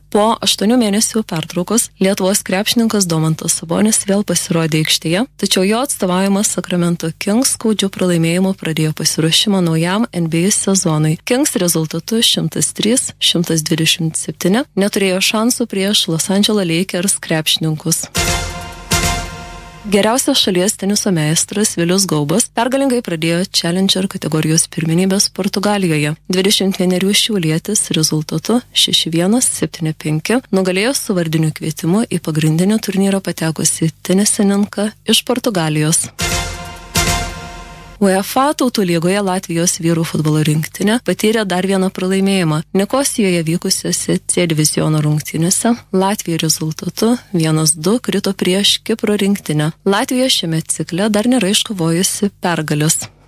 Po 8 mėnesių pertraukos Lietuvos krepšininkas Domantas Sabonis vėl pasirodė aikštėje, tačiau jo atstovavimas Sacramento Kings skaudžiu pralaimėjimu pradėjo pasiruošimą naujam NBA sezonui. Kings rezultatu 103-127 neturėjo šansų prieš Los Angeles Lakers krepšininkus. Geriausias šalies teniso meistras Vilius Gaubas pergalingai pradėjo Challenger kategorijos pirmenybės Portugalijoje. 21 šiaulietis rezultatu 6-1-7-5 nugalėjo su vardiniu kvietimu į pagrindinį turnyrą patekusi tenisininką iš Portugalijos. UEFA Tautų lygoje Latvijos vyrų futbolo rinktinė patyrė dar vieną pralaimėjimą. Nikosijoje vykusiose C diviziono rungtynėse Latvija rezultatu 1-2 krito prieš Kipro rinktinę. Latvija šiame cikle dar nėra iškovojusi pergalės.